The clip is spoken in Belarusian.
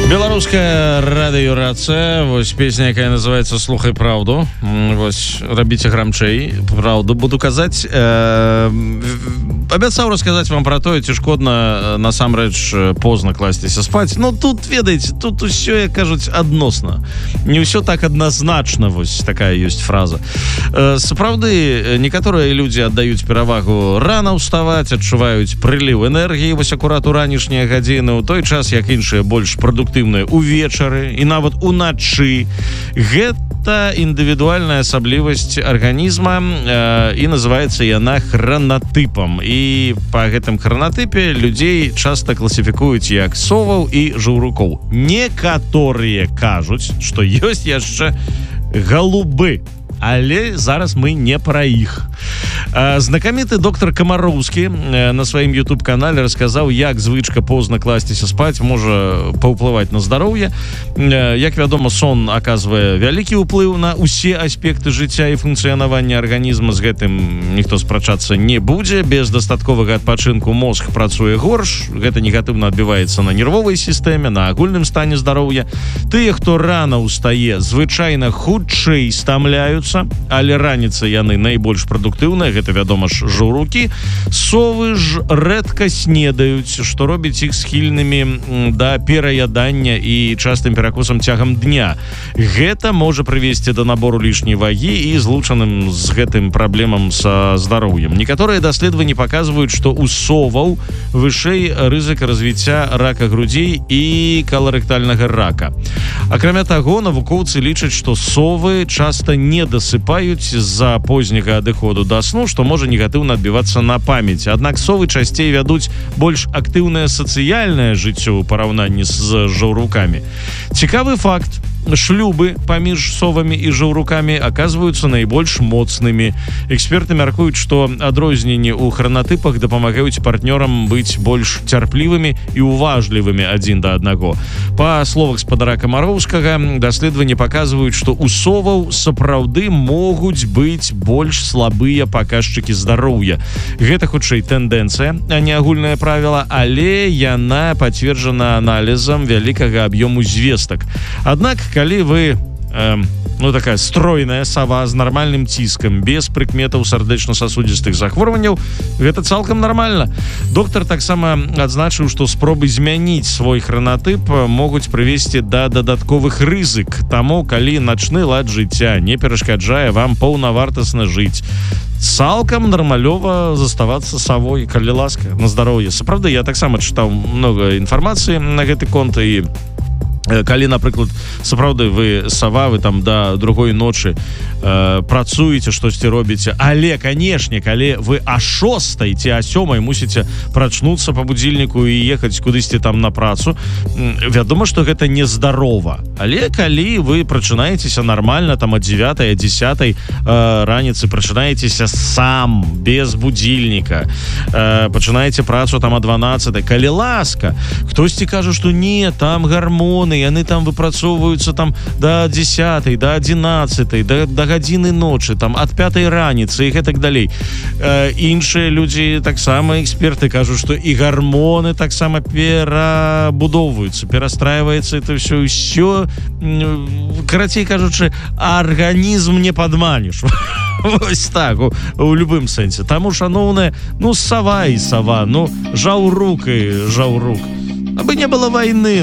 Беларуская радыёрацыя, вось песня, якая называется «Слухай правду». Вось, рабіце грамчэй, правду буду казаць. Абяцаў расказаць вам пра тое, ці шкодна насамрэч позна класціся спаць. Ну, тут, ведаеце, тут усё, як кажуць, адносна. Не ўсё так адназначна, вось такая ёсць фраза. Сапраўды, некаторыя людзі аддаюць перавагу рана ўставаць, адчуваюць прыліў энергіі, вось акурат у ранішнія гадзіны, у той час, як іншыя больш прадуктыўныя увечары і нават уначы. Гэта індывідуальная асаблівасць арганізма і называецца яна хранатыпам. І па гэтым хранатыпе людзей часта класіфікуюць як соваў і жаўрукоў. Некаторыя кажуць, што ёсць яшчэ галубы, але зараз мы не пра іх. Знакаміты доктор Камароўскі на сваім YouTube-канале расказаў, як звычка позна класціся спаць можа паўплываць на здароўе. Як вядома, сон аказвае вялікі ўплыў на ўсе аспекты жыцця і функцыянавання арганізма. З гэтым ніхто спрачацца не будзе. Без дастатковага адпачынку мозг працуе горш. Гэта негатыўна адбіваецца на нервовай сістэме, на агульным стане здароўя. Тыя, хто рана ўстае, звычайна хутчэй стамляюцца, але раніцай яны найбольш прадуктыўныя. Гэта, вядома ж, жаўрукі. Совы ж рэдка снедаюць, што робіць іх схільнымі да пераядання і частым перакусам цягам дня. Гэта можа прывесці да набору лішняй вагі і злучаным з гэтым праблемам са здароўем. Некаторыя даследаванні паказваюць, што у соваў вышэй рызыка развіцця рака грудзей і каларэктальнага рака. Акрамя таго, навукоўцы лічаць, што совы часта не дасыпаюць з-за позняга адыходу да сну, што можа негатыўна адбівацца на памяць. Аднак совы часцей вядуць больш актыўнае сацыяльнае жыццё ў параўнанні з жаўрукамі. Цікавы факт. Шлюбы паміж совамі і жаўрукамі аказваюцца найбольш моцнымі. Эксперты мяркуюць, што адрозненні ў хранатыпах дапамагаюць партнёрам быць больш цярплівымі і уважлівымі адзін да аднаго. Па словах спадара Камароўскага, даследаванні паказваюць, што ў соваў сапраўды могуць быць больш слабыя паказчыкі здароўя. Гэта хутчэй тэндэнцыя, а не агульнае правіла, але яна пацверджана аналізам вялікага аб'ёму звестак. Аднак, калі вы такая стройная сава з нармальным ціскам, без прыкметаў сардэчна-сасудзістых захворванняў, гэта цалкам нармальна. Доктар таксама адзначыў, што спробы змяніць свой хранатып могуць прывесці да дадатковых рызык. Таму, калі начны лад жыцця не перашкаджае вам паўнавартасна жыць, цалкам нармалёва заставацца савой, калі ласка, на здароўе. Сапраўды, я таксама чытаў много інфармацыі на гэты конт, і калі, напрыклад, сапраўды вы сава, вы там да другой ночы працуеце, штосьці робіце, але, канешне, калі вы о 6 ці о 7 мусіце прачнуцца па будзільніку і ехаць кудысьці там на працу, вядома, што гэта нездарова. Але калі вы прачынаецеся нармальна, там о 9, о 10 раніцы, прачынаецеся сам, без будзільніка, пачынаеце працу там о 12, калі ласка, хтосьці кажа, што не, там гармоны, яны там выпрацоўваюцца там до 10, до 11, до гадзіны ночы, там ад 5 раніцы і гэтак далей. Іншыя людзі, таксама эксперты, кажуць, што і гармоны таксама перабудоўваюцца, перастрайваецца, это ўсё, карацей кажучы, арганізм не падманеш. Вось так, у любым сэнсе. Таму, шаноўныя, сава і сава, жаўрук і жаўрук. Абы не было вайны,